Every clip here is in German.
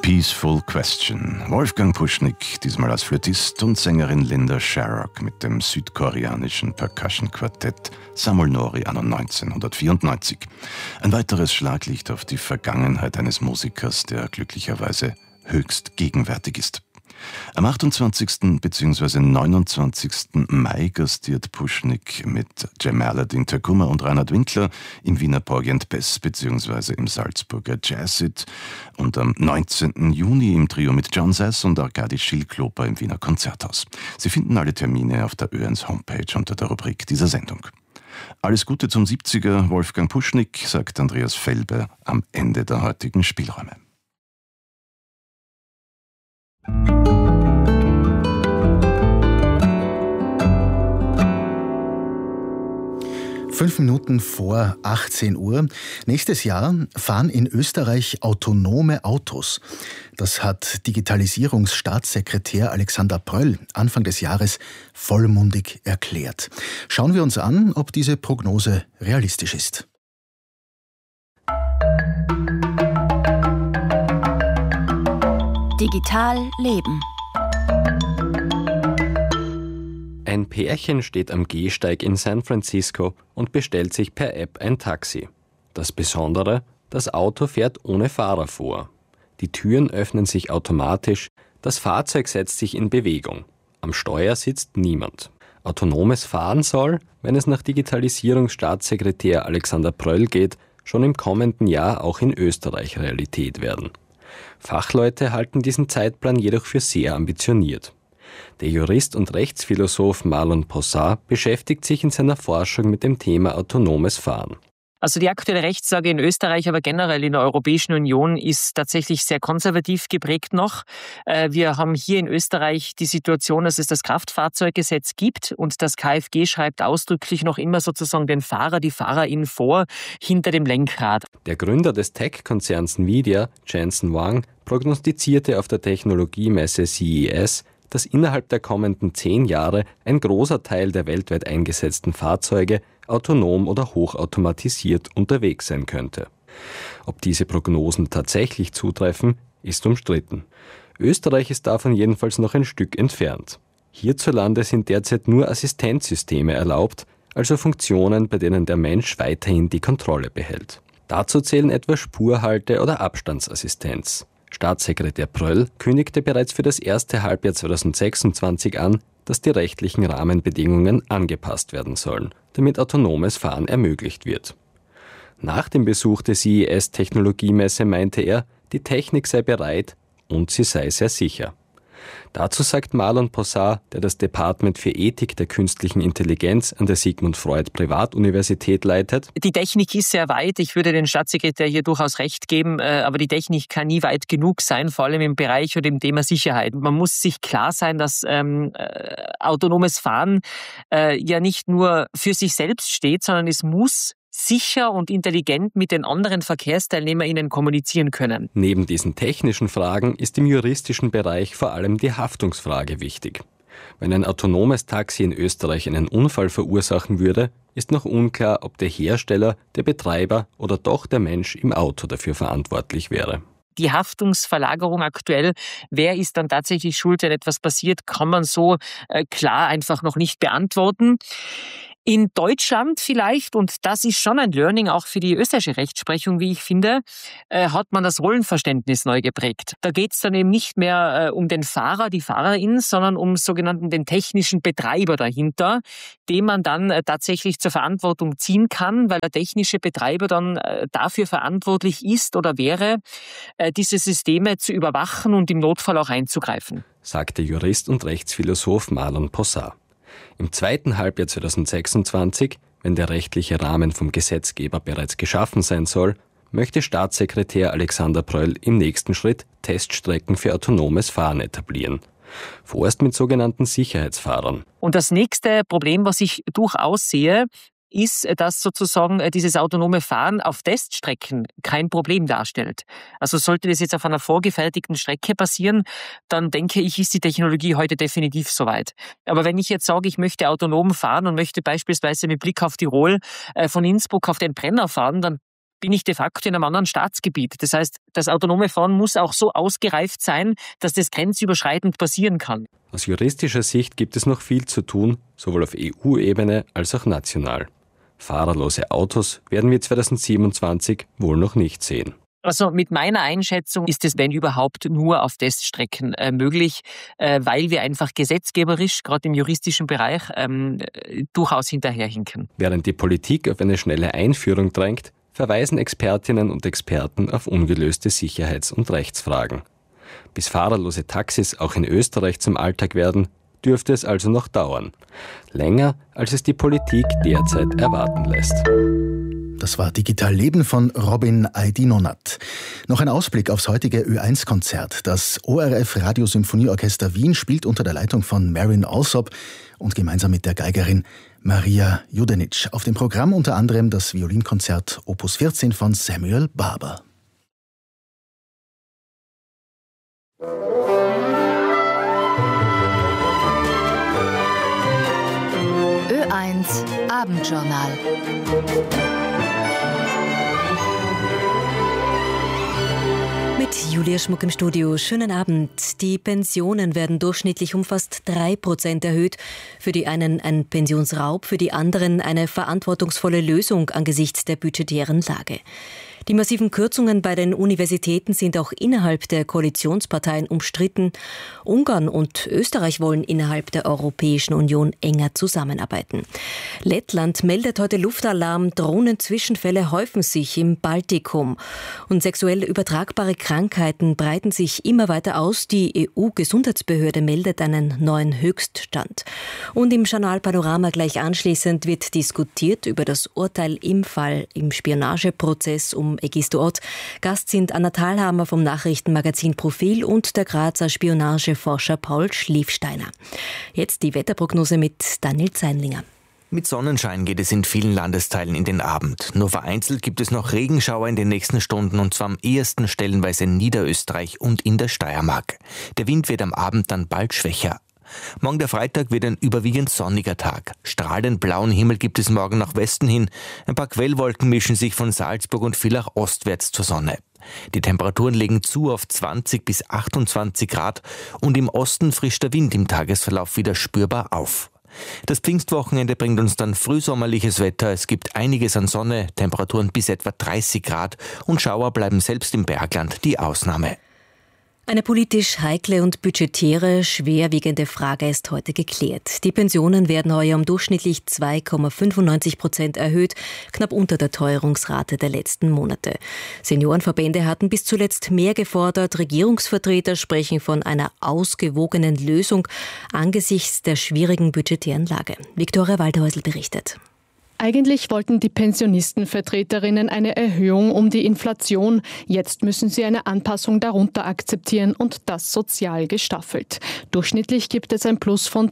Peaceful Question. Wolfgang Puschnik, diesmal als Flötist, und Sängerin Linda Sharrock mit dem südkoreanischen Percussion-Quartett Samul Nori anno 1994. Ein weiteres Schlaglicht auf die Vergangenheit eines Musikers, der glücklicherweise höchst gegenwärtig ist. Am 28. bzw. 29. Mai gastiert Puschnik mit Jamaluddin Taguma und Reinhard Winkler im Wiener Porgy and Bess bzw. im Salzburger Jazzit und am 19. Juni im Trio mit John Sass und Arkadi Schildkloper im Wiener Konzerthaus. Sie finden alle Termine auf der ÖNS Homepage unter der Rubrik dieser Sendung. Alles Gute zum 70er, Wolfgang Puschnik, sagt Andreas Felber am Ende der heutigen Spielräume. 5 Minuten vor 18 Uhr. Nächstes Jahr fahren in Österreich autonome Autos. Das hat Digitalisierungsstaatssekretär Alexander Pröll Anfang des Jahres vollmundig erklärt. Schauen wir uns an, ob diese Prognose realistisch ist. Digital leben. Ein Pärchen steht am Gehsteig in San Francisco und bestellt sich per App ein Taxi. Das Besondere: das Auto fährt ohne Fahrer vor. Die Türen öffnen sich automatisch, das Fahrzeug setzt sich in Bewegung. Am Steuer sitzt niemand. Autonomes Fahren soll, wenn es nach Digitalisierungsstaatssekretär Alexander Pröll geht, schon im kommenden Jahr auch in Österreich Realität werden. Fachleute halten diesen Zeitplan jedoch für sehr ambitioniert. Der Jurist und Rechtsphilosoph Marlon Possart beschäftigt sich in seiner Forschung mit dem Thema autonomes Fahren. Also die aktuelle Rechtslage in Österreich, aber generell in der Europäischen Union ist tatsächlich sehr konservativ geprägt noch. Wir haben hier in Österreich die Situation, dass es das Kraftfahrzeuggesetz gibt und das KfG schreibt ausdrücklich noch immer sozusagen den Fahrer, die Fahrerin vor, hinter dem Lenkrad. Der Gründer des Tech-Konzerns Nvidia, Jensen Huang, prognostizierte auf der Technologiemesse CES, dass innerhalb der kommenden 10 Jahre ein großer Teil der weltweit eingesetzten Fahrzeuge autonom oder hochautomatisiert unterwegs sein könnte. Ob diese Prognosen tatsächlich zutreffen, ist umstritten. Österreich ist davon jedenfalls noch ein Stück entfernt. Hierzulande sind derzeit nur Assistenzsysteme erlaubt, also Funktionen, bei denen der Mensch weiterhin die Kontrolle behält. Dazu zählen etwa Spurhalte oder Abstandsassistenz. Staatssekretär Pröll kündigte bereits für das erste Halbjahr 2026 an, dass die rechtlichen Rahmenbedingungen angepasst werden sollen, damit autonomes Fahren ermöglicht wird. Nach dem Besuch der CES-Technologiemesse meinte er, die Technik sei bereit und sie sei sehr sicher. Dazu sagt Marlon Possart, der das Department für Ethik der künstlichen Intelligenz an der Sigmund Freud Privatuniversität leitet: Die Technik ist sehr weit. Ich würde den Staatssekretär hier durchaus recht geben, aber die Technik kann nie weit genug sein, vor allem im Bereich oder im Thema Sicherheit. Man muss sich klar sein, dass autonomes Fahren ja nicht nur für sich selbst steht, sondern es muss sicher und intelligent mit den anderen VerkehrsteilnehmerInnen kommunizieren können. Neben diesen technischen Fragen ist im juristischen Bereich vor allem die Haftungsfrage wichtig. Wenn ein autonomes Taxi in Österreich einen Unfall verursachen würde, ist noch unklar, ob der Hersteller, der Betreiber oder doch der Mensch im Auto dafür verantwortlich wäre. Die Haftungsverlagerung aktuell, wer ist dann tatsächlich schuld, wenn etwas passiert, kann man so klar einfach noch nicht beantworten. In Deutschland vielleicht, und das ist schon ein Learning auch für die österreichische Rechtsprechung, wie ich finde, hat man das Rollenverständnis neu geprägt. Da geht es dann eben nicht mehr um den Fahrer, die Fahrerin, sondern um sogenannten den technischen Betreiber dahinter, den man dann tatsächlich zur Verantwortung ziehen kann, weil der technische Betreiber dann dafür verantwortlich ist oder wäre, diese Systeme zu überwachen und im Notfall auch einzugreifen. Sagte Jurist und Rechtsphilosoph Marlon Possart. Im zweiten Halbjahr 2026, wenn der rechtliche Rahmen vom Gesetzgeber bereits geschaffen sein soll, möchte Staatssekretär Alexander Pröll im nächsten Schritt Teststrecken für autonomes Fahren etablieren. Vorerst mit sogenannten Sicherheitsfahrern. Und das nächste Problem, was ich durchaus sehe, ist, dass sozusagen dieses autonome Fahren auf Teststrecken kein Problem darstellt. Also sollte das jetzt auf einer vorgefertigten Strecke passieren, dann denke ich, ist die Technologie heute definitiv soweit. Aber wenn ich jetzt sage, ich möchte autonom fahren und möchte beispielsweise mit Blick auf Tirol von Innsbruck auf den Brenner fahren, dann bin ich de facto in einem anderen Staatsgebiet. Das heißt, das autonome Fahren muss auch so ausgereift sein, dass das grenzüberschreitend passieren kann. Aus juristischer Sicht gibt es noch viel zu tun, sowohl auf EU-Ebene als auch national. Fahrerlose Autos werden wir 2027 wohl noch nicht sehen. Also mit meiner Einschätzung ist es, wenn überhaupt, nur auf Teststrecken möglich, weil wir einfach gesetzgeberisch, gerade im juristischen Bereich, durchaus hinterherhinken. Während die Politik auf eine schnelle Einführung drängt, verweisen Expertinnen und Experten auf ungelöste Sicherheits- und Rechtsfragen. Bis fahrerlose Taxis auch in Österreich zum Alltag werden, dürfte es also noch dauern. Länger, als es die Politik derzeit erwarten lässt. Das war Digital Leben von Robin Aydinonat. Noch ein Ausblick aufs heutige Ö1-Konzert. Das ORF Radiosymphonieorchester Wien spielt unter der Leitung von Marin Alsop und gemeinsam mit der Geigerin Maria Judenic. Auf dem Programm unter anderem das Violinkonzert Opus 14 von Samuel Barber. Ö1 Abendjournal. Mit Julia Schmuck im Studio. Schönen Abend. Die Pensionen werden durchschnittlich um fast 3% erhöht. Für die einen ein Pensionsraub, für die anderen eine verantwortungsvolle Lösung angesichts der budgetären Lage. Die massiven Kürzungen bei den Universitäten sind auch innerhalb der Koalitionsparteien umstritten. Ungarn und Österreich wollen innerhalb der Europäischen Union enger zusammenarbeiten. Lettland meldet heute Luftalarm. Drohnenzwischenfälle häufen sich im Baltikum. Und sexuell übertragbare Krankheiten breiten sich immer weiter aus. Die EU-Gesundheitsbehörde meldet einen neuen Höchststand. Und im Journal Panorama gleich anschließend wird diskutiert über das Urteil im Fall im Spionageprozess um Egisto Ott. Gast sind Anna Thalhammer vom Nachrichtenmagazin Profil und der Grazer Spionageforscher Paul Schliefsteiner. Jetzt die Wetterprognose mit Daniel Zeinlinger. Mit Sonnenschein geht es in vielen Landesteilen in den Abend. Nur vereinzelt gibt es noch Regenschauer in den nächsten Stunden und zwar am ehesten stellenweise in Niederösterreich und in der Steiermark. Der Wind wird am Abend dann bald schwächer. Morgen der Freitag wird ein überwiegend sonniger Tag. Strahlend blauen Himmel gibt es morgen nach Westen hin. Ein paar Quellwolken mischen sich von Salzburg und Villach ostwärts zur Sonne. Die Temperaturen legen zu auf 20 bis 28 Grad und im Osten frischt der Wind im Tagesverlauf wieder spürbar auf. Das Pfingstwochenende bringt uns dann frühsommerliches Wetter. Es gibt einiges an Sonne, Temperaturen bis etwa 30 Grad und Schauer bleiben selbst im Bergland die Ausnahme. Eine politisch heikle und budgetäre, schwerwiegende Frage ist heute geklärt. Die Pensionen werden heuer um durchschnittlich 2,95% erhöht, knapp unter der Teuerungsrate der letzten Monate. Seniorenverbände hatten bis zuletzt mehr gefordert. Regierungsvertreter sprechen von einer ausgewogenen Lösung angesichts der schwierigen budgetären Lage. Viktoria Waldhäusl berichtet. Eigentlich wollten die Pensionistenvertreterinnen eine Erhöhung um die Inflation. Jetzt müssen sie eine Anpassung darunter akzeptieren und das sozial gestaffelt. Durchschnittlich gibt es ein Plus von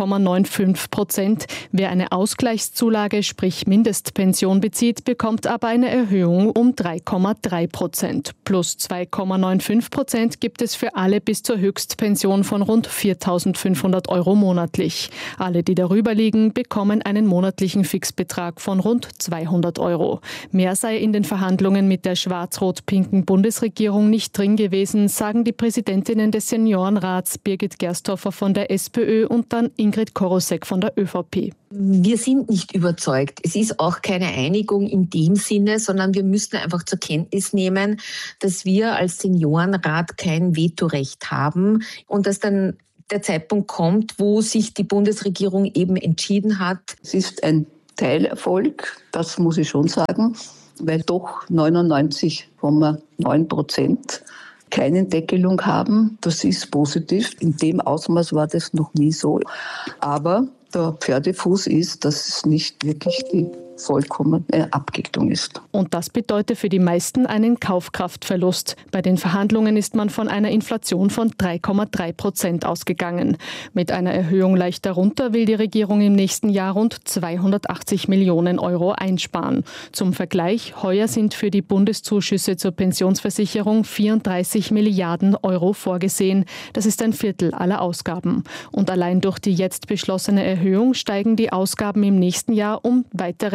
2,95%. Wer eine Ausgleichszulage, sprich Mindestpension bezieht, bekommt aber eine Erhöhung um 3,3%. Plus 2,95% gibt es für alle bis zur Höchstpension von rund 4.500 € monatlich. Alle, die darüber liegen, bekommen einen monatlichen Fixbetrag von rund 200 €. Mehr sei in den Verhandlungen mit der schwarz-rot-pinken Bundesregierung nicht drin gewesen, sagen die Präsidentinnen des Seniorenrats Birgit Gersthofer von der SPÖ und dann Ingrid Korosek von der ÖVP. Wir sind nicht überzeugt. Es ist auch keine Einigung in dem Sinne, sondern wir müssen einfach zur Kenntnis nehmen, dass wir als Seniorenrat kein Vetorecht haben und dass dann der Zeitpunkt kommt, wo sich die Bundesregierung eben entschieden hat. Es ist ein Teilerfolg, das muss ich schon sagen, weil doch 99,9% keine Deckelung haben. Das ist positiv. In dem Ausmaß war das noch nie so. Aber der Pferdefuß ist, dass es nicht wirklich die vollkommene Abgeltung ist. Und das bedeutet für die meisten einen Kaufkraftverlust. Bei den Verhandlungen ist man von einer Inflation von 3,3% ausgegangen. Mit einer Erhöhung leicht darunter will die Regierung im nächsten Jahr rund 280 Millionen € einsparen. Zum Vergleich, heuer sind für die Bundeszuschüsse zur Pensionsversicherung 34 Milliarden € vorgesehen. Das ist ein Viertel aller Ausgaben. Und allein durch die jetzt beschlossene Erhöhung steigen die Ausgaben im nächsten Jahr um weitere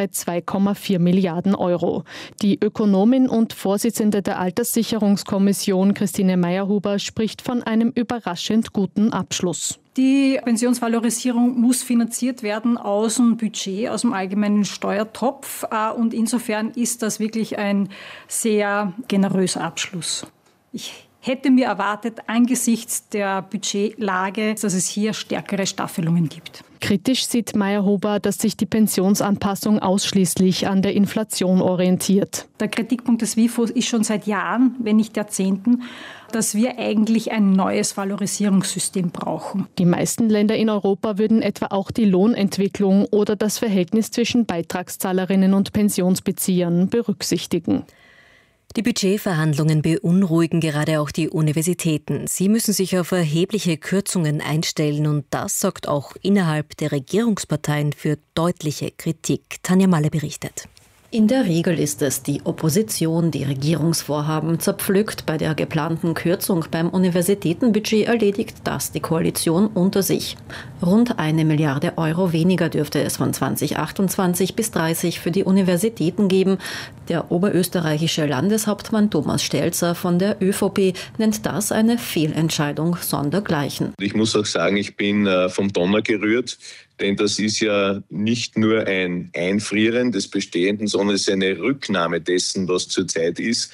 2,4 Milliarden Euro. Die Ökonomin und Vorsitzende der Alterssicherungskommission Christine Meyerhuber spricht von einem überraschend guten Abschluss. Die Pensionsvalorisierung muss finanziert werden aus dem Budget, aus dem allgemeinen Steuertopf. Und insofern ist das wirklich ein sehr generöser Abschluss. Ich hätte mir erwartet, angesichts der Budgetlage, dass es hier stärkere Staffelungen gibt. Kritisch sieht Meyerhuber, dass sich die Pensionsanpassung ausschließlich an der Inflation orientiert. Der Kritikpunkt des WIFO ist schon seit Jahren, wenn nicht Jahrzehnten, dass wir eigentlich ein neues Valorisierungssystem brauchen. Die meisten Länder in Europa würden etwa auch die Lohnentwicklung oder das Verhältnis zwischen Beitragszahlerinnen und Pensionsbeziehern berücksichtigen. Die Budgetverhandlungen beunruhigen gerade auch die Universitäten. Sie müssen sich auf erhebliche Kürzungen einstellen und das sorgt auch innerhalb der Regierungsparteien für deutliche Kritik. Tanja Malle berichtet. In der Regel ist es die Opposition, die Regierungsvorhaben zerpflückt. Bei der geplanten Kürzung beim Universitätenbudget erledigt das die Koalition unter sich. Rund 1 Milliarde Euro weniger dürfte es von 2028 bis 2030 für die Universitäten geben. Der oberösterreichische Landeshauptmann Thomas Stelzer von der ÖVP nennt das eine Fehlentscheidung sondergleichen. Ich muss auch sagen, ich bin vom Donner gerührt. Denn das ist ja nicht nur ein Einfrieren des Bestehenden, sondern es ist eine Rücknahme dessen, was zurzeit ist.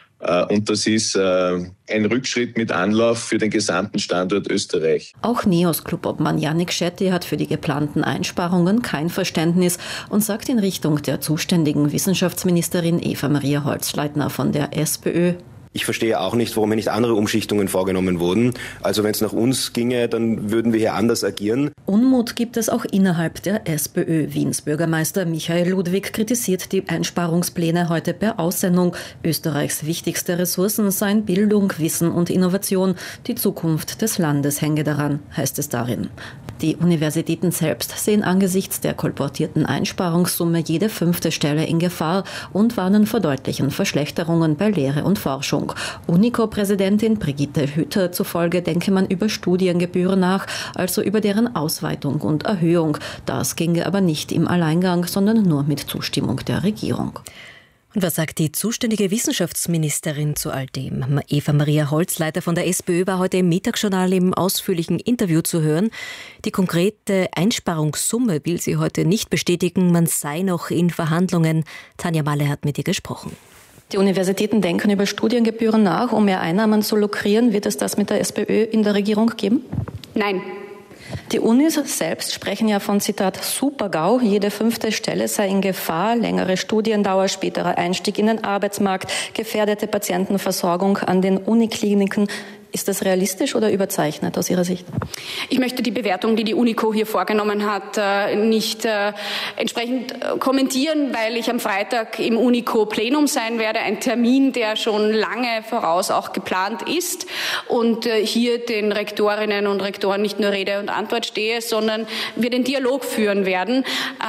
Und das ist ein Rückschritt mit Anlauf für den gesamten Standort Österreich. Auch NEOS-Clubobmann Yannick Shetty hat für die geplanten Einsparungen kein Verständnis und sagt in Richtung der zuständigen Wissenschaftsministerin Eva-Maria Holzleitner von der SPÖ: Ich verstehe auch nicht, warum hier nicht andere Umschichtungen vorgenommen wurden. Also wenn es nach uns ginge, dann würden wir hier anders agieren. Unmut gibt es auch innerhalb der SPÖ. Wiens Bürgermeister Michael Ludwig kritisiert die Einsparungspläne heute per Aussendung. Österreichs wichtigste Ressourcen seien Bildung, Wissen und Innovation. Die Zukunft des Landes hänge daran, heißt es darin. Die Universitäten selbst sehen angesichts der kolportierten Einsparungssumme jede 5. Stelle in Gefahr und warnen vor deutlichen Verschlechterungen bei Lehre und Forschung. UNICO-Präsidentin Brigitte Hütter zufolge denke man über Studiengebühren nach, also über deren Ausweitung und Erhöhung. Das ginge aber nicht im Alleingang, sondern nur mit Zustimmung der Regierung. Und was sagt die zuständige Wissenschaftsministerin zu all dem? Eva-Maria Holzleitner von der SPÖ war heute im Mittagsjournal im ausführlichen Interview zu hören. Die konkrete Einsparungssumme will sie heute nicht bestätigen. Man sei noch in Verhandlungen. Tanja Malle hat mit ihr gesprochen. Die Universitäten denken über Studiengebühren nach, um mehr Einnahmen zu lukrieren. Wird es das mit der SPÖ in der Regierung geben? Nein. Die Unis selbst sprechen ja von, Zitat, Super-GAU. Jede 5. Stelle sei in Gefahr. Längere Studiendauer, späterer Einstieg in den Arbeitsmarkt, gefährdete Patientenversorgung an den Unikliniken. Ist das realistisch oder überzeichnet aus Ihrer Sicht? Ich möchte die Bewertung, die die UNICO hier vorgenommen hat, nicht entsprechend kommentieren, weil ich am Freitag im UNICO-Plenum sein werde. Ein Termin, der schon lange voraus auch geplant ist und hier den Rektorinnen und Rektoren nicht nur Rede und Antwort stehe, sondern wir den Dialog führen werden.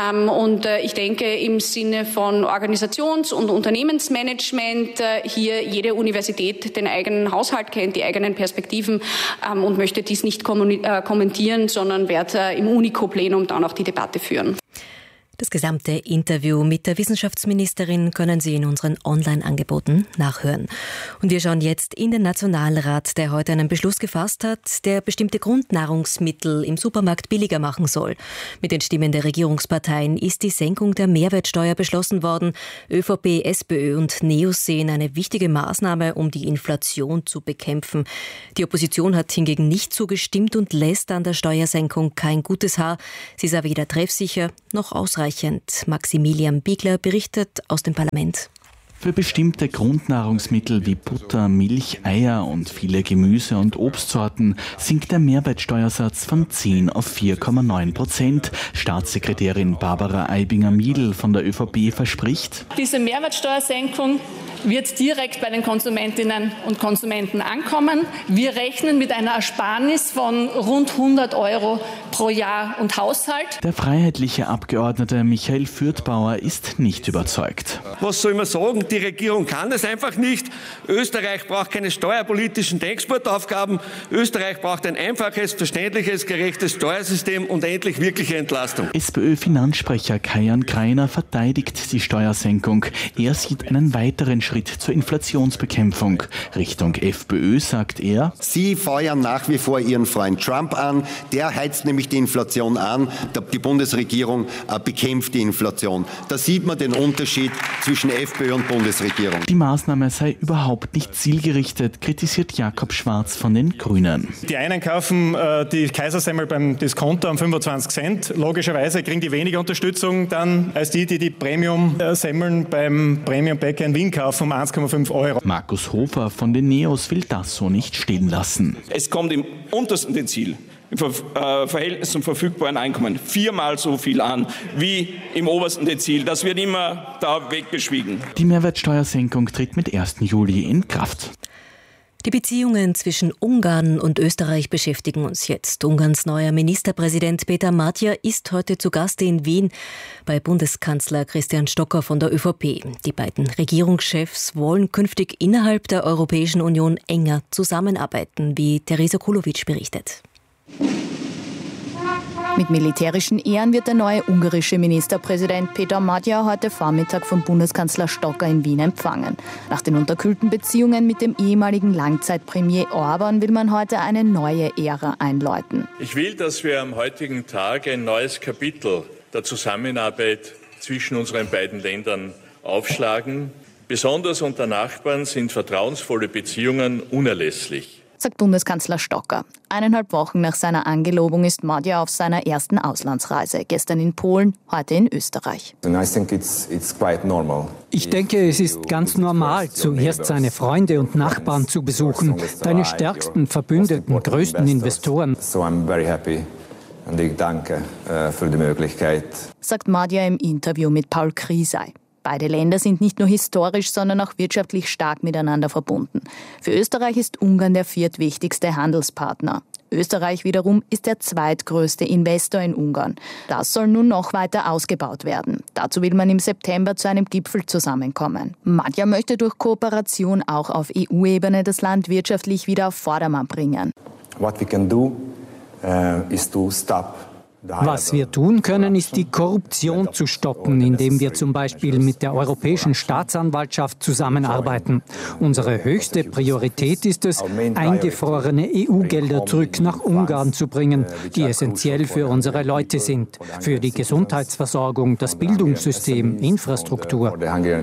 Und ich denke, im Sinne von Organisations- und Unternehmensmanagement hier jede Universität den eigenen Haushalt kennt, die eigenen Perspektiven und möchte dies nicht kommentieren, sondern werde im UNICO-Plenum dann auch die Debatte führen. Das gesamte Interview mit der Wissenschaftsministerin können Sie in unseren Online-Angeboten nachhören. Und wir schauen jetzt in den Nationalrat, der heute einen Beschluss gefasst hat, der bestimmte Grundnahrungsmittel im Supermarkt billiger machen soll. Mit den Stimmen der Regierungsparteien ist die Senkung der Mehrwertsteuer beschlossen worden. ÖVP, SPÖ und NEOS sehen eine wichtige Maßnahme, um die Inflation zu bekämpfen. Die Opposition hat hingegen nicht zugestimmt und lässt an der Steuersenkung kein gutes Haar. Sie ist aber weder treffsicher noch ausreichend. Maximilian Biegler berichtet aus dem Parlament. Für bestimmte Grundnahrungsmittel wie Butter, Milch, Eier und viele Gemüse- und Obstsorten sinkt der Mehrwertsteuersatz von 10 auf 4,9%. Staatssekretärin Barbara Aibinger-Miedl von der ÖVP verspricht: Diese Mehrwertsteuersenkung wird direkt bei den Konsumentinnen und Konsumenten ankommen. Wir rechnen mit einer Ersparnis von rund 100 € pro Jahr und Haushalt. Der freiheitliche Abgeordnete Michael Fürthbauer ist nicht überzeugt. Was soll man sagen? Die Regierung kann es einfach nicht. Österreich braucht keine steuerpolitischen Denksportaufgaben. Österreich braucht ein einfaches, verständliches, gerechtes Steuersystem und endlich wirkliche Entlastung. SPÖ-Finanzsprecher Kajan Kreiner verteidigt die Steuersenkung. Er sieht einen weiteren Schritt zur Inflationsbekämpfung. Richtung FPÖ sagt er: Sie feuern nach wie vor Ihren Freund Trump an. Der heizt nämlich die Inflation an. Die Bundesregierung bekämpft die Inflation. Da sieht man den Unterschied zwischen FPÖ und Bundesregierung. Die Maßnahme sei überhaupt nicht zielgerichtet, kritisiert Jakob Schwarz von den Grünen. Die einen kaufen die Kaisersemmel beim Discounter um 25 Cent. Logischerweise kriegen die weniger Unterstützung dann als die Premium-Semmeln beim Premium-Bäcker in Wien kaufen um 1,5 €. Markus Hofer von den Neos will das so nicht stehen lassen. Es kommt im untersten Dezil im Verhältnis zum verfügbaren Einkommen 4-mal so viel an wie im obersten Dezil. Das wird immer da weggeschwiegen. Die Mehrwertsteuersenkung tritt mit 1. Juli in Kraft. Die Beziehungen zwischen Ungarn und Österreich beschäftigen uns jetzt. Ungarns neuer Ministerpräsident Peter Magyar ist heute zu Gast in Wien bei Bundeskanzler Christian Stocker von der ÖVP. Die beiden Regierungschefs wollen künftig innerhalb der Europäischen Union enger zusammenarbeiten, wie Teresa Kulovic berichtet. Mit militärischen Ehren wird der neue ungarische Ministerpräsident Peter Magyar heute Vormittag von Bundeskanzler Stocker in Wien empfangen. Nach den unterkühlten Beziehungen mit dem ehemaligen Langzeitpremier Orban will man heute eine neue Ära einläuten. Ich will, dass wir am heutigen Tag ein neues Kapitel der Zusammenarbeit zwischen unseren beiden Ländern aufschlagen. Besonders unter Nachbarn sind vertrauensvolle Beziehungen unerlässlich, sagt Bundeskanzler Stocker. 1,5 Wochen nach seiner Angelobung ist Magyar auf seiner ersten Auslandsreise. Gestern in Polen, heute in Österreich. Ich denke, es ist ganz normal, zuerst seine Freunde und Nachbarn zu besuchen, deine stärksten Verbündeten, größten Investoren. Und ich danke für die Möglichkeit, sagt Magyar im Interview mit Paul Krisay. Beide Länder sind nicht nur historisch, sondern auch wirtschaftlich stark miteinander verbunden. Für Österreich ist Ungarn der viertwichtigste Handelspartner. Österreich wiederum ist der zweitgrößte Investor in Ungarn. Das soll nun noch weiter ausgebaut werden. Dazu will man im September zu einem Gipfel zusammenkommen. Magyar möchte durch Kooperation auch auf EU-Ebene das Land wirtschaftlich wieder auf Vordermann bringen. What we can do is to stop. Was wir tun können, ist die Korruption zu stoppen, indem wir zum Beispiel mit der Europäischen Staatsanwaltschaft zusammenarbeiten. Unsere höchste Priorität ist es, eingefrorene EU-Gelder zurück nach Ungarn zu bringen, die essentiell für unsere Leute sind, für die Gesundheitsversorgung, das Bildungssystem, Infrastruktur.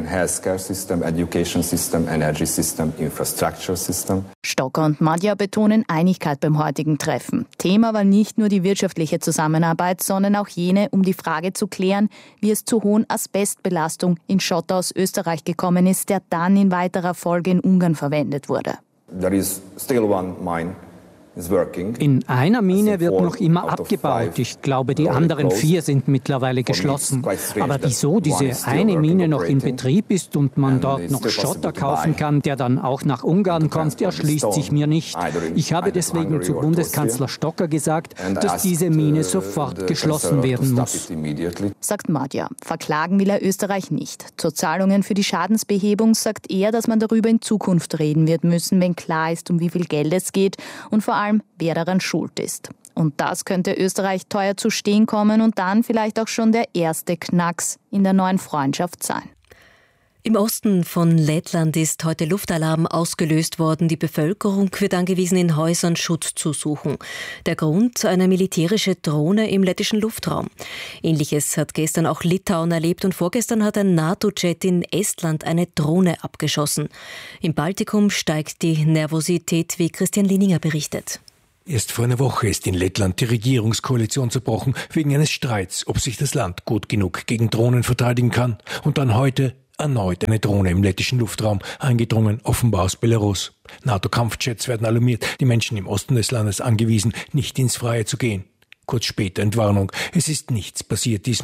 Stocker und Magyar betonen Einigkeit beim heutigen Treffen. Thema war nicht nur die wirtschaftliche Zusammenarbeit, sondern auch jene, um die Frage zu klären, wie es zu hohen Asbestbelastung in Schotter aus Österreich gekommen ist, der dann in weiterer Folge in Ungarn verwendet wurde. There is still one mine. In einer Mine wird noch immer abgebaut. Ich glaube, die anderen 4 sind mittlerweile geschlossen. Aber wieso diese eine Mine noch in Betrieb ist und man dort noch Schotter kaufen kann, der dann auch nach Ungarn kommt, erschließt sich mir nicht. Ich habe deswegen zu Bundeskanzler Stocker gesagt, dass diese Mine sofort geschlossen werden muss, sagt Magyar. Verklagen will er Österreich nicht. Zur Zahlungen für die Schadensbehebung sagt er, dass man darüber in Zukunft reden wird müssen, wenn klar ist, um wie viel Geld es geht und vor allem, wer daran schuld ist. Und das könnte Österreich teuer zu stehen kommen und dann vielleicht auch schon der erste Knacks in der neuen Freundschaft sein. Im Osten von Lettland ist heute Luftalarm ausgelöst worden. Die Bevölkerung wird angewiesen, in Häusern Schutz zu suchen. Der Grund: eine militärische Drohne im lettischen Luftraum. Ähnliches hat gestern auch Litauen erlebt und vorgestern hat ein NATO-Jet in Estland eine Drohne abgeschossen. Im Baltikum steigt die Nervosität, wie Christian Lininger berichtet. Erst vor einer Woche ist in Lettland die Regierungskoalition zerbrochen, wegen eines Streits, ob sich das Land gut genug gegen Drohnen verteidigen kann. Und dann heute erneut eine Drohne im lettischen Luftraum, eingedrungen, offenbar aus Belarus. NATO-Kampfjets werden alarmiert, die Menschen im Osten des Landes angewiesen, nicht ins Freie zu gehen. Kurz später Entwarnung, es ist nichts passiert diesmal.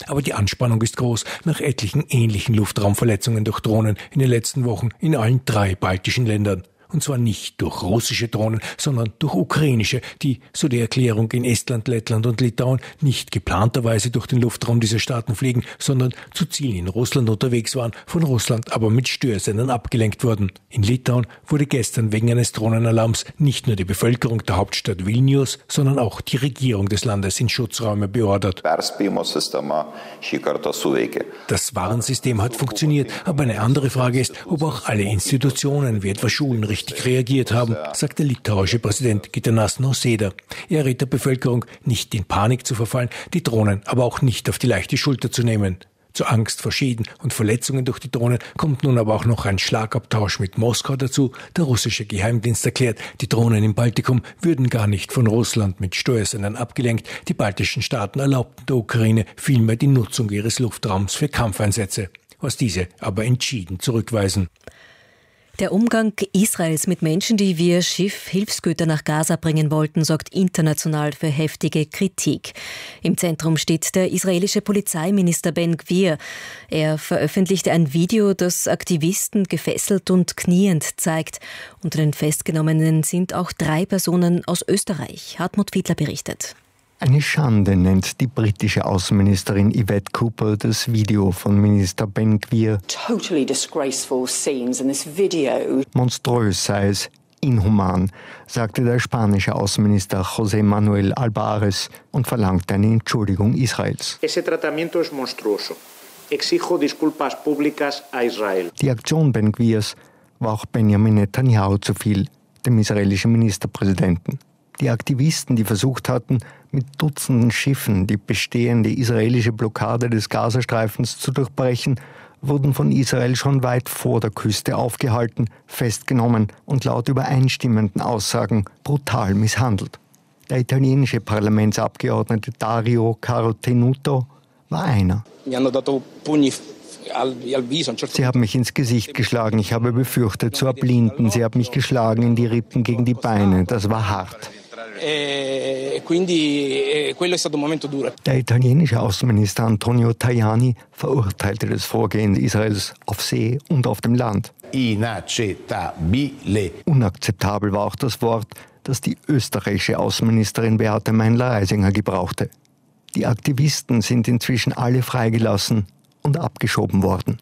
Aber die Anspannung ist groß nach etlichen ähnlichen Luftraumverletzungen durch Drohnen in den letzten Wochen in allen 3 baltischen Ländern. Und zwar nicht durch russische Drohnen, sondern durch ukrainische, die, so die Erklärung, in Estland, Lettland und Litauen nicht geplanterweise durch den Luftraum dieser Staaten fliegen, sondern zu Zielen in Russland unterwegs waren, von Russland aber mit Störsendern abgelenkt wurden. In Litauen wurde gestern wegen eines Drohnenalarms nicht nur die Bevölkerung der Hauptstadt Vilnius, sondern auch die Regierung des Landes in Schutzräume beordert. Das Warnsystem hat funktioniert, aber eine andere Frage ist, ob auch alle Institutionen wie etwa Schulen richtig reagiert haben, sagt der litauische Präsident Gitanas Nausėda. Er rät der Bevölkerung, nicht in Panik zu verfallen, die Drohnen aber auch nicht auf die leichte Schulter zu nehmen. Zur Angst vor Schäden und Verletzungen durch die Drohnen kommt nun aber auch noch ein Schlagabtausch mit Moskau dazu. Der russische Geheimdienst erklärt, die Drohnen im Baltikum würden gar nicht von Russland mit Steuersendern abgelenkt. Die baltischen Staaten erlaubten der Ukraine vielmehr die Nutzung ihres Luftraums für Kampfeinsätze, was diese aber entschieden zurückweisen. Der Umgang Israels mit Menschen, die via Schiff Hilfsgüter nach Gaza bringen wollten, sorgt international für heftige Kritik. Im Zentrum steht der israelische Polizeiminister Ben Gvir. Er veröffentlichte ein Video, das Aktivisten gefesselt und kniend zeigt. Unter den Festgenommenen sind auch 3 Personen aus Österreich. Hartmut Fiedler berichtet. Eine Schande nennt die britische Außenministerin Yvette Cooper das Video von Minister Ben Gvir. Totally disgraceful scenes in this video. Monströs sei es, inhuman, sagte der spanische Außenminister José Manuel Albares und verlangte eine Entschuldigung Israels. Ese tratamiento es monstruoso. Exijo disculpas públicas a Israel. Die Aktion Ben Gvirs war auch Benjamin Netanyahu zu viel, dem israelischen Ministerpräsidenten. Die Aktivisten, die versucht hatten, mit Dutzenden Schiffen die bestehende israelische Blockade des Gazastreifens zu durchbrechen, wurden von Israel schon weit vor der Küste aufgehalten, festgenommen und laut übereinstimmenden Aussagen brutal misshandelt. Der italienische Parlamentsabgeordnete Dario Carotenuto war einer. Sie haben mich ins Gesicht geschlagen, ich habe befürchtet zu erblinden. Sie haben mich geschlagen in die Rippen gegen die Beine, das war hart. Der italienische Außenminister Antonio Tajani verurteilte das Vorgehen Israels auf See und auf dem Land. Unakzeptabel war auch das Wort, das die österreichische Außenministerin Beate Meindl-Reisinger gebrauchte. Die Aktivisten sind inzwischen alle freigelassen und abgeschoben worden.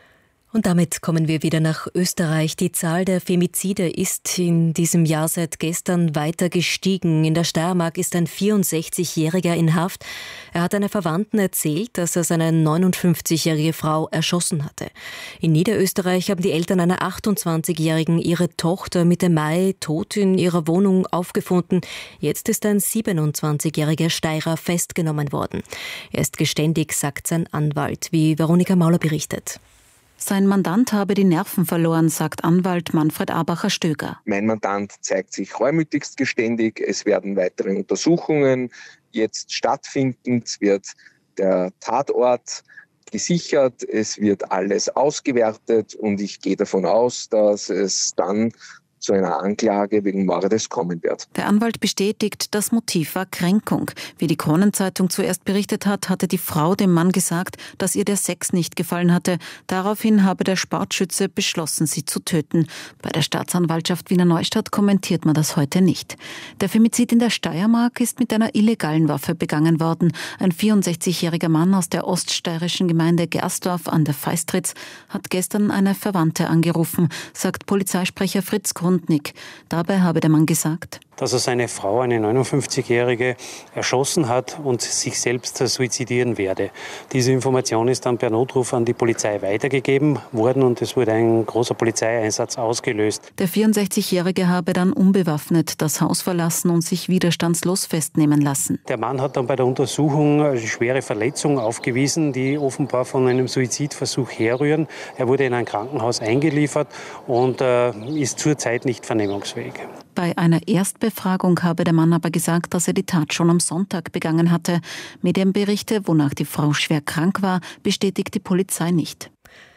Und damit kommen wir wieder nach Österreich. Die Zahl der Femizide ist in diesem Jahr seit gestern weiter gestiegen. In der Steiermark ist ein 64-Jähriger in Haft. Er hat einer Verwandten erzählt, dass er seine 59-jährige Frau erschossen hatte. In Niederösterreich haben die Eltern einer 28-Jährigen ihre Tochter Mitte Mai tot in ihrer Wohnung aufgefunden. Jetzt ist ein 27-jähriger Steirer festgenommen worden. Er ist geständig, sagt sein Anwalt, wie Veronika Mauler berichtet. Sein Mandant habe die Nerven verloren, sagt Anwalt Manfred Abacher-Stöger. Mein Mandant zeigt sich reumütigst geständig. Es werden weitere Untersuchungen jetzt stattfinden. Es wird der Tatort gesichert. Es wird alles ausgewertet und ich gehe davon aus, dass es dann zu einer Anklage wegen Mordes kommen wird. Der Anwalt bestätigt, das Motiv war Kränkung. Wie die Kronenzeitung zuerst berichtet hat, hatte die Frau dem Mann gesagt, dass ihr der Sex nicht gefallen hatte. Daraufhin habe der Sportschütze beschlossen, sie zu töten. Bei der Staatsanwaltschaft Wiener Neustadt kommentiert man das heute nicht. Der Femizid in der Steiermark ist mit einer illegalen Waffe begangen worden. Ein 64-jähriger Mann aus der oststeirischen Gemeinde Gersdorf an der Feistritz hat gestern eine Verwandte angerufen, sagt Polizeisprecher Fritz Grundnick. Dabei habe der Mann gesagt, dass er seine Frau, eine 59-Jährige, erschossen hat und sich selbst suizidieren werde. Diese Information ist dann per Notruf an die Polizei weitergegeben worden und es wurde ein großer Polizeieinsatz ausgelöst. Der 64-Jährige habe dann unbewaffnet das Haus verlassen und sich widerstandslos festnehmen lassen. Der Mann hat dann bei der Untersuchung eine schwere Verletzung aufgewiesen, die offenbar von einem Suizidversuch herrühren. Er wurde in ein Krankenhaus eingeliefert und ist zurzeit nicht vernehmungsfähig. Bei einer Erstbefragung habe der Mann aber gesagt, dass er die Tat schon am Sonntag begangen hatte. Medienberichte, wonach die Frau schwer krank war, bestätigt die Polizei nicht.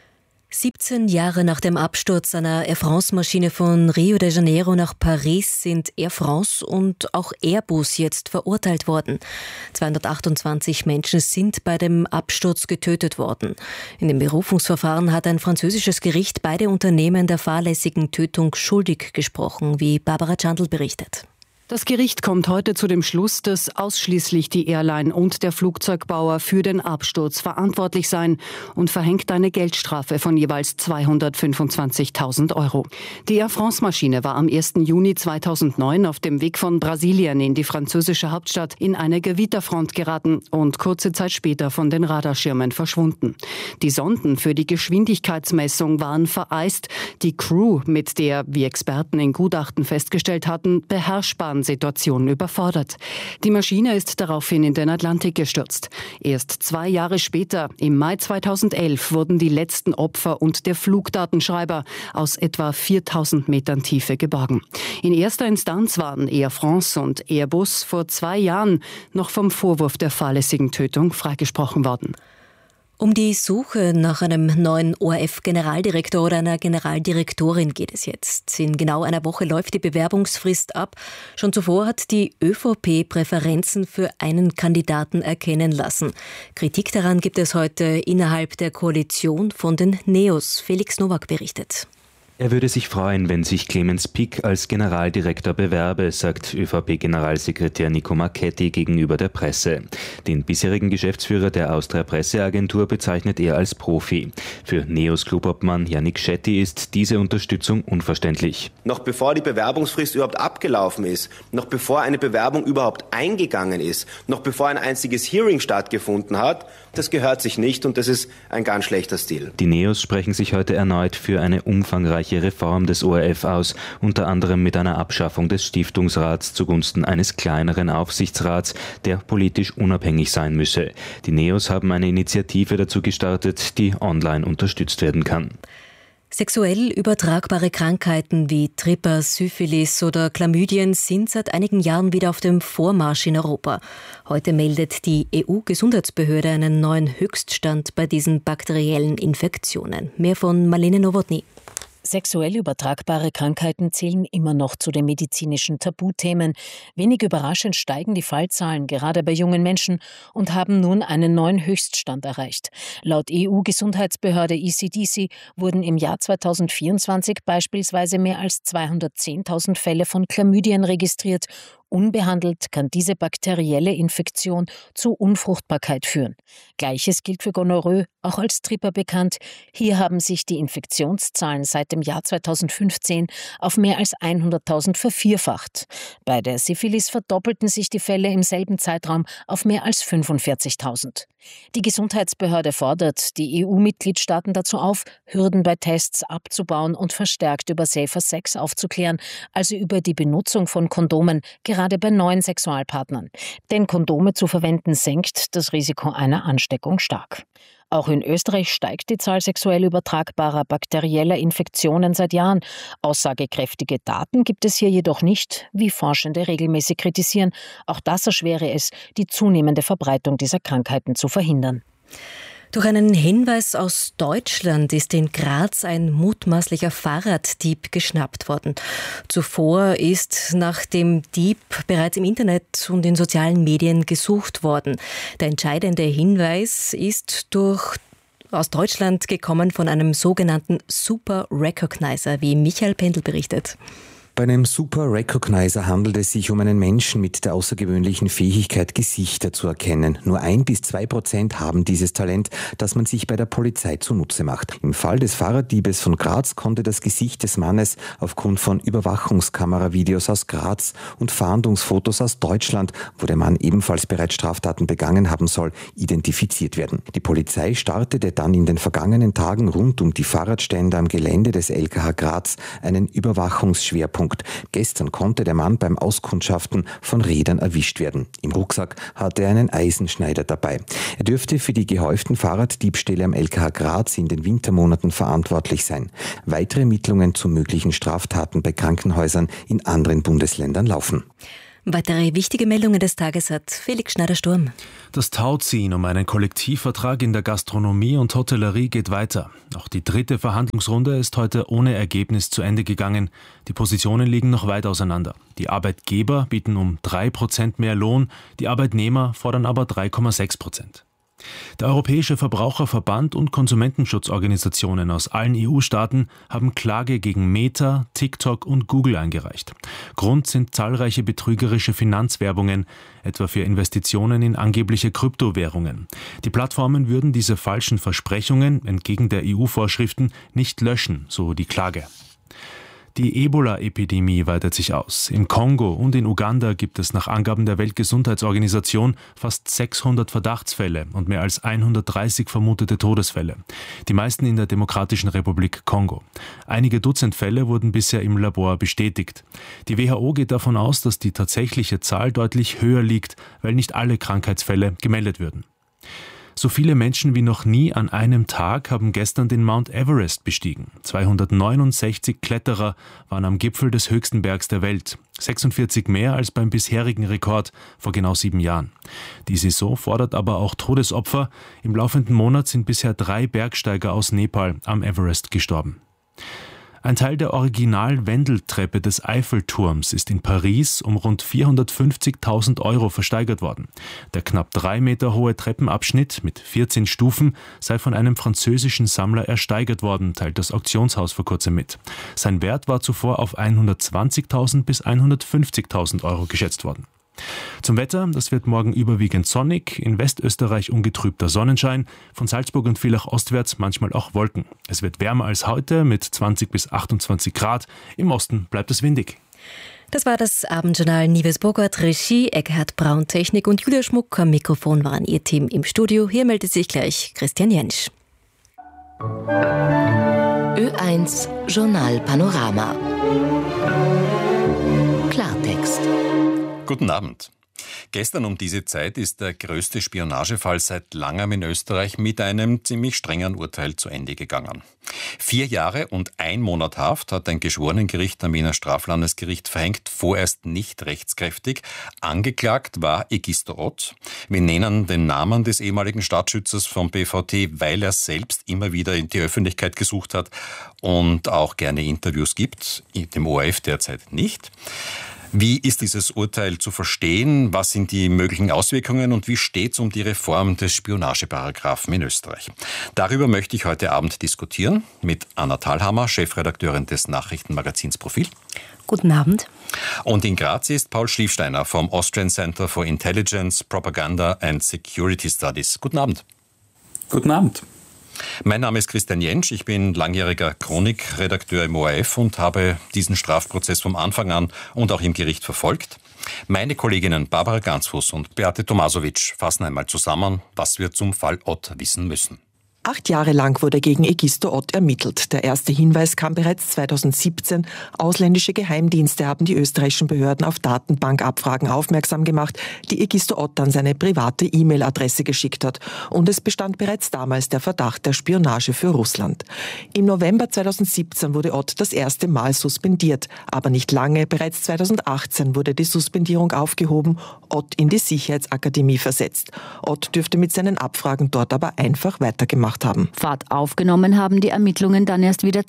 17 Jahre nach dem Absturz einer Air France-Maschine von Rio de Janeiro nach Paris sind Air France und auch Airbus jetzt verurteilt worden. 228 Menschen sind bei dem Absturz getötet worden. In dem Berufungsverfahren hat ein französisches Gericht beide Unternehmen der fahrlässigen Tötung schuldig gesprochen, wie Barbara Chandl berichtet. Das Gericht kommt heute zu dem Schluss, dass ausschließlich die Airline und der Flugzeugbauer für den Absturz verantwortlich seien und verhängt eine Geldstrafe von jeweils 225.000 €. Die Air France-Maschine war am 1. Juni 2009 auf dem Weg von Brasilien in die französische Hauptstadt in eine Gewitterfront geraten und kurze Zeit später von den Radarschirmen verschwunden. Die Sonden für die Geschwindigkeitsmessung waren vereist. Die Crew, mit der, wie Experten in Gutachten festgestellt hatten, beherrschbaren Situationen überfordert. Die Maschine ist daraufhin in den Atlantik gestürzt. Erst 2 Jahre später, im Mai 2011, wurden die letzten Opfer und der Flugdatenschreiber aus etwa 4.000 Metern Tiefe geborgen. In erster Instanz waren Air France und Airbus vor 2 Jahren noch vom Vorwurf der fahrlässigen Tötung freigesprochen worden. Um die Suche nach einem neuen ORF-Generaldirektor oder einer Generaldirektorin geht es jetzt. In genau einer Woche läuft die Bewerbungsfrist ab. Schon zuvor hat die ÖVP Präferenzen für einen Kandidaten erkennen lassen. Kritik daran gibt es heute innerhalb der Koalition von den Neos. Felix Nowak berichtet. Er würde sich freuen, wenn sich Clemens Pick als Generaldirektor bewerbe, sagt ÖVP-Generalsekretär Nico Marchetti gegenüber der Presse. Den bisherigen Geschäftsführer der Austria Presseagentur bezeichnet er als Profi. Für Neos Clubobmann Yannick Schetti ist diese Unterstützung unverständlich. Noch bevor die Bewerbungsfrist überhaupt abgelaufen ist, noch bevor eine Bewerbung überhaupt eingegangen ist, noch bevor ein einziges Hearing stattgefunden hat, das gehört sich nicht und das ist ein ganz schlechter Stil. Die Neos sprechen sich heute erneut für eine umfangreiche Reform des ORF aus, unter anderem mit einer Abschaffung des Stiftungsrats zugunsten eines kleineren Aufsichtsrats, der politisch unabhängig sein müsse. Die Neos haben eine Initiative dazu gestartet, die online unterstützt werden kann. Sexuell übertragbare Krankheiten wie Tripper, Syphilis oder Chlamydien sind seit einigen Jahren wieder auf dem Vormarsch in Europa. Heute meldet die EU-Gesundheitsbehörde einen neuen Höchststand bei diesen bakteriellen Infektionen. Mehr von Marlene Nowotny. Sexuell übertragbare Krankheiten zählen immer noch zu den medizinischen Tabuthemen. Wenig überraschend steigen die Fallzahlen gerade bei jungen Menschen und haben nun einen neuen Höchststand erreicht. Laut EU-Gesundheitsbehörde ECDC wurden im Jahr 2024 beispielsweise mehr als 210.000 Fälle von Chlamydien registriert. Unbehandelt kann diese bakterielle Infektion zu Unfruchtbarkeit führen. Gleiches gilt für Gonorrhoe, auch als Tripper bekannt. Hier haben sich die Infektionszahlen seit dem Jahr 2015 auf mehr als 100.000 vervierfacht. Bei der Syphilis verdoppelten sich die Fälle im selben Zeitraum auf mehr als 45.000. Die Gesundheitsbehörde fordert die EU-Mitgliedstaaten dazu auf, Hürden bei Tests abzubauen und verstärkt über Safer Sex aufzuklären, also über die Benutzung von Kondomen, gerade bei neuen Sexualpartnern. Denn Kondome zu verwenden senkt das Risiko einer Ansteckung stark. Auch in Österreich steigt die Zahl sexuell übertragbarer bakterieller Infektionen seit Jahren. Aussagekräftige Daten gibt es hier jedoch nicht, wie Forschende regelmäßig kritisieren. Auch das erschwere es, die zunehmende Verbreitung dieser Krankheiten zu verhindern. Durch einen Hinweis aus Deutschland ist in Graz ein mutmaßlicher Fahrraddieb geschnappt worden. Zuvor ist nach dem Dieb bereits im Internet und in sozialen Medien gesucht worden. Der entscheidende Hinweis ist aus Deutschland gekommen von einem sogenannten Super Recognizer, wie Michael Pendl berichtet. Bei einem Super Recognizer handelt es sich um einen Menschen mit der außergewöhnlichen Fähigkeit, Gesichter zu erkennen. Nur 1-2% haben dieses Talent, das man sich bei der Polizei zunutze macht. Im Fall des Fahrraddiebes von Graz konnte das Gesicht des Mannes aufgrund von Überwachungskameravideos aus Graz und Fahndungsfotos aus Deutschland, wo der Mann ebenfalls bereits Straftaten begangen haben soll, identifiziert werden. Die Polizei startete dann in den vergangenen Tagen rund um die Fahrradstände am Gelände des LKH Graz einen Überwachungsschwerpunkt. Gestern konnte der Mann beim Auskundschaften von Rädern erwischt werden. Im Rucksack hatte er einen Eisenschneider dabei. Er dürfte für die gehäuften Fahrraddiebstähle am LKH Graz in den Wintermonaten verantwortlich sein. Weitere Ermittlungen zu möglichen Straftaten bei Krankenhäusern in anderen Bundesländern laufen. Weitere wichtige Meldungen des Tages hat Felix Schneider-Sturm. Das Tauziehen um einen Kollektivvertrag in der Gastronomie und Hotellerie geht weiter. Auch die 3. Verhandlungsrunde ist heute ohne Ergebnis zu Ende gegangen. Die Positionen liegen noch weit auseinander. Die Arbeitgeber bieten um 3% mehr Lohn, die Arbeitnehmer fordern aber 3,6%. Der Europäische Verbraucherverband und Konsumentenschutzorganisationen aus allen EU-Staaten haben Klage gegen Meta, TikTok und Google eingereicht. Grund sind zahlreiche betrügerische Finanzwerbungen, etwa für Investitionen in angebliche Kryptowährungen. Die Plattformen würden diese falschen Versprechungen entgegen der EU-Vorschriften nicht löschen, so die Klage. Die Ebola-Epidemie weitet sich aus. Im Kongo und in Uganda gibt es nach Angaben der Weltgesundheitsorganisation fast 600 Verdachtsfälle und mehr als 130 vermutete Todesfälle. Die meisten in der Demokratischen Republik Kongo. Einige Dutzend Fälle wurden bisher im Labor bestätigt. Die WHO geht davon aus, dass die tatsächliche Zahl deutlich höher liegt, weil nicht alle Krankheitsfälle gemeldet würden. So viele Menschen wie noch nie an einem Tag haben gestern den Mount Everest bestiegen. 269 Kletterer waren am Gipfel des höchsten Bergs der Welt. 46 mehr als beim bisherigen Rekord vor genau 7 Jahren. Die Saison fordert aber auch Todesopfer. Im laufenden Monat sind bisher 3 Bergsteiger aus Nepal am Everest gestorben. Ein Teil der Original-Wendeltreppe des Eiffelturms ist in Paris um rund 450.000 € versteigert worden. Der knapp 3 Meter hohe Treppenabschnitt mit 14 Stufen sei von einem französischen Sammler ersteigert worden, teilt das Auktionshaus vor kurzem mit. Sein Wert war zuvor auf 120.000 bis 150.000 € geschätzt worden. Zum Wetter, das wird morgen überwiegend sonnig, in Westösterreich ungetrübter Sonnenschein, von Salzburg und Villach ostwärts manchmal auch Wolken. Es wird wärmer als heute mit 20 bis 28 Grad, im Osten bleibt es windig. Das war das Abendjournal. Nives Bogart, Regie, Eckhard Braun, Technik und Julia Schmuck am Mikrofon waren ihr Team im Studio. Hier meldet sich gleich Christian Jentsch. Ö1 Journal Panorama. Klartext. Guten Abend. Gestern um diese Zeit ist der größte Spionagefall seit langem in Österreich mit einem ziemlich strengen Urteil zu Ende gegangen. 4 Jahre und 1 Monat Haft hat ein Geschworenengericht am Wiener Straflandesgericht verhängt, vorerst nicht rechtskräftig. Angeklagt war Egisto Ott. Wir nennen den Namen des ehemaligen Staatsschützers vom BVT, weil er selbst immer wieder in die Öffentlichkeit gesucht hat und auch gerne Interviews gibt, dem ORF derzeit nicht. Wie ist dieses Urteil zu verstehen? Was sind die möglichen Auswirkungen und wie steht es um die Reform des Spionageparagraphen in Österreich? Darüber möchte ich heute Abend diskutieren mit Anna Thalhammer, Chefredakteurin des Nachrichtenmagazins Profil. Guten Abend. Und in Graz ist Paul Schliefsteiner vom Austrian Center for Intelligence, Propaganda and Security Studies. Guten Abend. Guten Abend. Mein Name ist Christian Jentsch, ich bin langjähriger Chronikredakteur im ORF und habe diesen Strafprozess vom Anfang an und auch im Gericht verfolgt. Meine Kolleginnen Barbara Gansfuß und Beate Tomasovic fassen einmal zusammen, was wir zum Fall Ott wissen müssen. 8 Jahre lang wurde gegen Egisto Ott ermittelt. Der erste Hinweis kam bereits 2017. Ausländische Geheimdienste haben die österreichischen Behörden auf Datenbankabfragen aufmerksam gemacht, die Egisto Ott an seine private E-Mail-Adresse geschickt hat. Und es bestand bereits damals der Verdacht der Spionage für Russland. Im November 2017 wurde Ott das erste Mal suspendiert. Aber nicht lange, bereits 2018 wurde die Suspendierung aufgehoben, Ott in die Sicherheitsakademie versetzt. Ott dürfte mit seinen Abfragen dort aber einfach weitergemacht haben. Fahrt aufgenommen haben die Ermittlungen dann erst wieder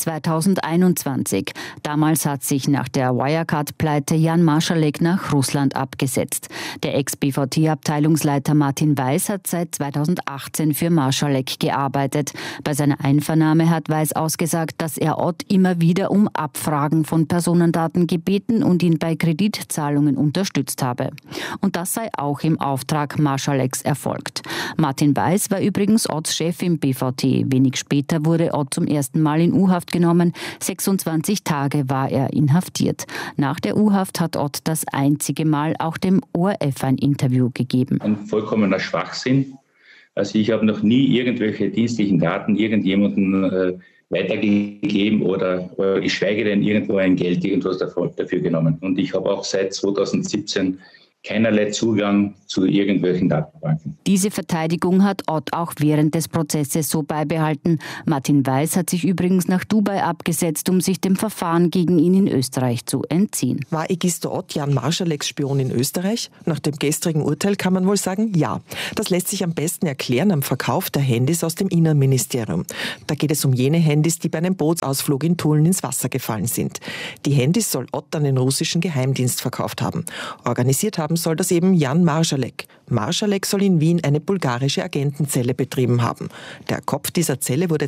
2021. Damals hat sich nach der Wirecard-Pleite Jan Marschalek nach Russland abgesetzt. Der Ex-BVT-Abteilungsleiter Martin Weiß hat seit 2018 für Marschalek gearbeitet. Bei seiner Einvernahme hat Weiß ausgesagt, dass er Ott immer wieder um Abfragen von Personendaten gebeten und ihn bei Kreditzahlungen unterstützt habe. Und das sei auch im Auftrag Marschaleks erfolgt. Martin Weiß war übrigens Otts Chef im BVT. Wenig später wurde Ott zum ersten Mal in U-Haft genommen. 26 Tage war er inhaftiert. Nach der U-Haft hat Ott das einzige Mal auch dem ORF ein Interview gegeben. Ein vollkommener Schwachsinn. Also ich habe noch nie irgendwelche dienstlichen Daten irgendjemandem weitergegeben oder geschweige denn irgendwo ein Geld, irgendwas dafür genommen. Und ich habe auch seit 2017 keinerlei Zugang zu irgendwelchen Datenbanken. Diese Verteidigung hat Ott auch während des Prozesses so beibehalten. Martin Weiß hat sich übrigens nach Dubai abgesetzt, um sich dem Verfahren gegen ihn in Österreich zu entziehen. War Egisto Ott Jan Marschaleks Spion in Österreich? Nach dem gestrigen Urteil kann man wohl sagen, ja. Das lässt sich am besten erklären am Verkauf der Handys aus dem Innenministerium. Da geht es um jene Handys, die bei einem Bootsausflug in Tulln ins Wasser gefallen sind. Die Handys soll Ott an den russischen Geheimdienst verkauft haben. Organisiert haben soll das eben Jan Marschalek. Marschalek soll in Wien eine bulgarische Agentenzelle betrieben haben. Der Kopf dieser Zelle wurde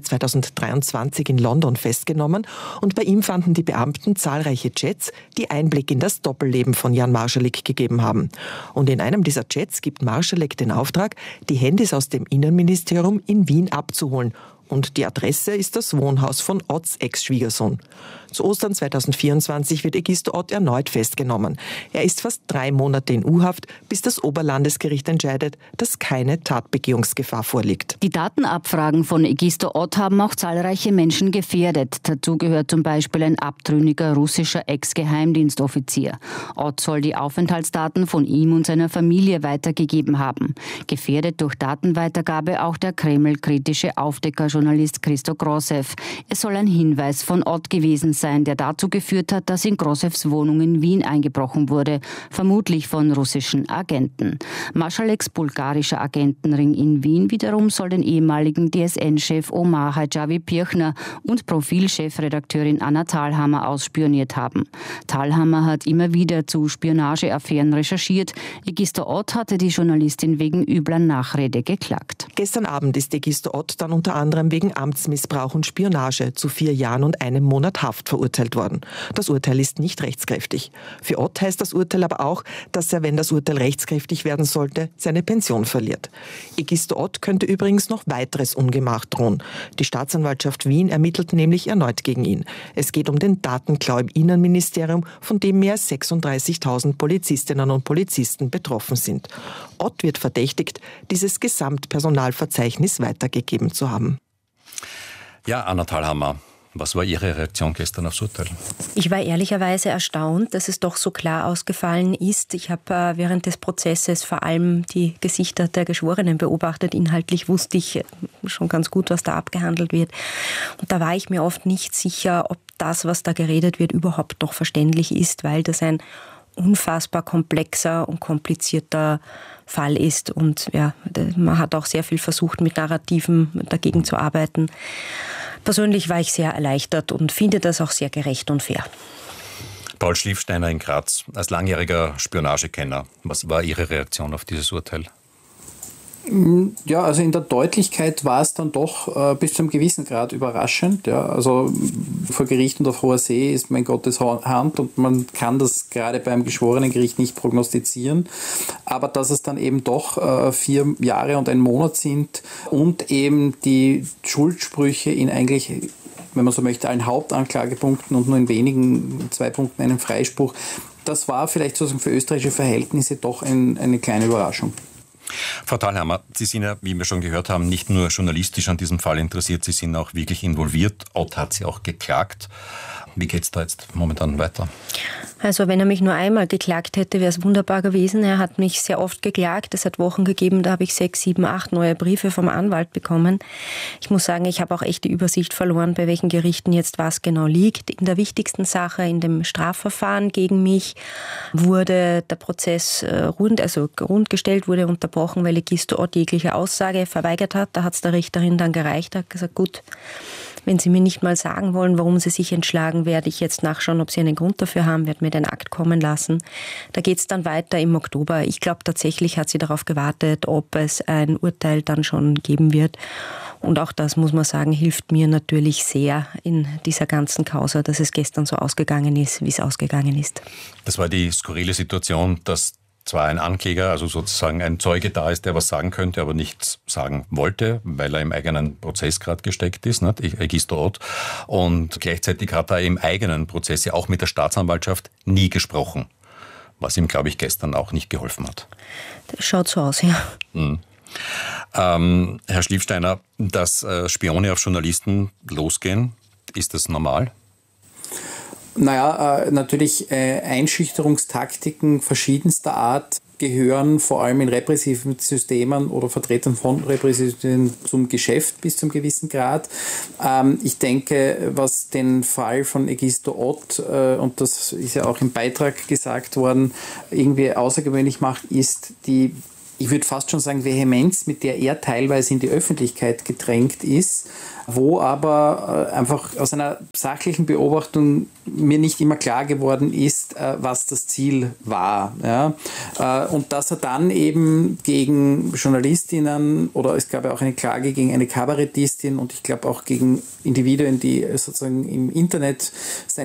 2023 in London festgenommen und bei ihm fanden die Beamten zahlreiche Chats, die Einblick in das Doppelleben von Jan Marschalek gegeben haben. Und in einem dieser Chats gibt Marschalek den Auftrag, die Handys aus dem Innenministerium in Wien abzuholen. Und die Adresse ist das Wohnhaus von Otts Ex-Schwiegersohn. Zu Ostern 2024 wird Egisto Ott erneut festgenommen. Er ist fast 3 Monate in U-Haft, bis das Oberlandesgericht entscheidet, dass keine Tatbegehungsgefahr vorliegt. Die Datenabfragen von Egisto Ott haben auch zahlreiche Menschen gefährdet. Dazu gehört zum Beispiel ein abtrünniger russischer Ex-Geheimdienstoffizier. Ott soll die Aufenthaltsdaten von ihm und seiner Familie weitergegeben haben. Gefährdet durch Datenweitergabe auch der Kreml-kritische Aufdeckerjournalist Christo Grosev. Es soll ein Hinweis von Ott gewesen sein, der dazu geführt hat, dass in Grosevs Wohnung in Wien eingebrochen wurde, vermutlich von russischen Agenten. Marschaleks bulgarischer Agentenring in Wien wiederum soll den ehemaligen DSN-Chef Omar Hadjavi Pirchner und Profilchefredakteurin Anna Thalhammer ausspioniert haben. Thalhammer hat immer wieder zu Spionageaffären recherchiert. Egisto Ott hatte die Journalistin wegen übler Nachrede geklagt. Gestern Abend ist Egisto Ott dann unter anderem wegen Amtsmissbrauch und Spionage zu 4 Jahren und 1 Monat Haft verurteilt worden. Das Urteil ist nicht rechtskräftig. Für Ott heißt das Urteil aber auch, dass er, wenn das Urteil rechtskräftig werden sollte, seine Pension verliert. Egisto Ott könnte übrigens noch weiteres Ungemach drohen. Die Staatsanwaltschaft Wien ermittelt nämlich erneut gegen ihn. Es geht um den Datenklau im Innenministerium, von dem mehr als 36.000 Polizistinnen und Polizisten betroffen sind. Ott wird verdächtigt, dieses Gesamtpersonalverzeichnis weitergegeben zu haben. Ja, Anna Thalhammer, was war Ihre Reaktion gestern aufs Urteil? Ich war ehrlicherweise erstaunt, dass es doch so klar ausgefallen ist. Ich habe während des Prozesses vor allem die Gesichter der Geschworenen beobachtet. Inhaltlich wusste ich schon ganz gut, was da abgehandelt wird. Und da war ich mir oft nicht sicher, ob das, was da geredet wird, überhaupt noch verständlich ist, weil das ein unfassbar komplexer und komplizierter Fall ist. Und ja, man hat auch sehr viel versucht, mit Narrativen dagegen zu arbeiten. Persönlich war ich sehr erleichtert und finde das auch sehr gerecht und fair. Paul Schliefsteiner in Graz, als langjähriger Spionagekenner, was war Ihre Reaktion auf dieses Urteil? Ja, also in der Deutlichkeit war es dann doch bis zu einem gewissen Grad überraschend. Ja. Also vor Gericht und auf hoher See ist mein Gottes Hand und man kann das gerade beim Geschworenengericht nicht prognostizieren. Aber dass es dann eben doch 4 Jahre und 1 Monat sind und eben die Schuldsprüche in eigentlich, wenn man so möchte, allen Hauptanklagepunkten und nur in wenigen 2 Punkten einen Freispruch, das war vielleicht sozusagen für österreichische Verhältnisse doch eine kleine Überraschung. Frau Thalhammer, Sie sind ja, wie wir schon gehört haben, nicht nur journalistisch an diesem Fall interessiert, Sie sind auch wirklich involviert. Ott hat Sie auch geklagt. Wie geht es da jetzt momentan weiter? Also wenn er mich nur einmal geklagt hätte, wäre es wunderbar gewesen. Er hat mich sehr oft geklagt. Es hat Wochen gegeben, da habe ich 6, 7, 8 neue Briefe vom Anwalt bekommen. Ich muss sagen, ich habe auch echt die Übersicht verloren, bei welchen Gerichten jetzt was genau liegt. In der wichtigsten Sache, in dem Strafverfahren gegen mich, wurde der Prozess rundgestellt, wurde unterbrochen, weil Egisto Ott jegliche Aussage verweigert hat. Da hat es der Richterin dann gereicht, hat gesagt, gut, wenn Sie mir nicht mal sagen wollen, warum Sie sich entschlagen, werde ich jetzt nachschauen, ob Sie einen Grund dafür haben, werde mir den Akt kommen lassen. Da geht es dann weiter im Oktober. Ich glaube, tatsächlich hat sie darauf gewartet, ob es ein Urteil dann schon geben wird. Und auch das, muss man sagen, hilft mir natürlich sehr in dieser ganzen Causa, dass es gestern so ausgegangen ist, wie es ausgegangen ist. Das war die skurrile Situation, dass zwar ein Ankläger, also sozusagen ein Zeuge da ist, der was sagen könnte, aber nichts sagen wollte, weil er im eigenen Prozess gerade gesteckt ist, Egisto Ott. Und gleichzeitig hat er im eigenen Prozess ja auch mit der Staatsanwaltschaft nie gesprochen, was ihm, glaube ich, gestern auch nicht geholfen hat. Das schaut so aus, ja. Herr Schliefsteiner, dass Spione auf Journalisten losgehen, ist das normal? Naja, natürlich Einschüchterungstaktiken verschiedenster Art gehören vor allem in repressiven Systemen oder Vertretern von repressiven Systemen zum Geschäft bis zum gewissen Grad. Ich denke, was den Fall von Egisto Ott, und das ist ja auch im Beitrag gesagt worden, irgendwie außergewöhnlich macht, ist die, ich würde fast schon sagen, Vehemenz, mit der er teilweise in die Öffentlichkeit gedrängt ist, wo aber einfach aus einer sachlichen Beobachtung mir nicht immer klar geworden ist, was das Ziel war. Ja? Und dass er dann eben gegen Journalistinnen, oder es gab ja auch eine Klage gegen eine Kabarettistin und ich glaube auch gegen Individuen, die sozusagen im Internet seine